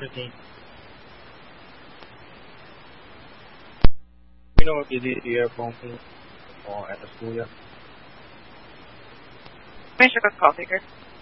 Okay. You know, DDR pumping o atas kuya. May siya call taker.